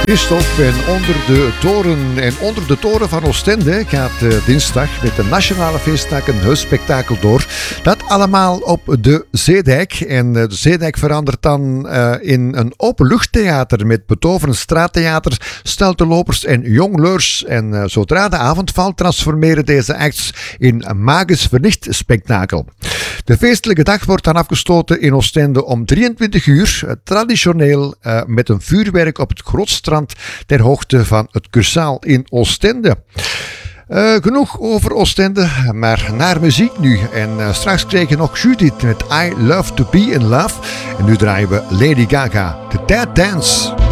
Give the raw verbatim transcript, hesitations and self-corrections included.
Christophe en onder de toren. En onder de toren van Oostende gaat uh, dinsdag met de Nationale Feestdag een heus spektakel door. Dat allemaal op de Zeedijk. En uh, de Zeedijk verandert dan uh, in een openluchttheater met betoverend straattheater, steltenlopers en jongleurs. En uh, zodra de avond valt, transformeren deze acts in een magisch verlicht spektakel. De feestelijke dag wordt dan afgesloten in Oostende om drieëntwintig uur, uh, traditioneel uh, met een vuurwerk op het Grootstrand ter hoogte van het Cursaal in Oostende. Uh, genoeg over Oostende, maar naar muziek nu. En uh, straks krijg je nog Judith met I Love To Be In Love. En nu draaien we Lady Gaga, The Dead Dance.